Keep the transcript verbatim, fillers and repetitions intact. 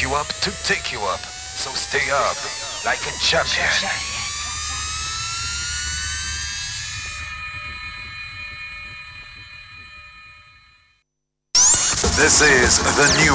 you up to take you up. So stay up like a champion. This is the new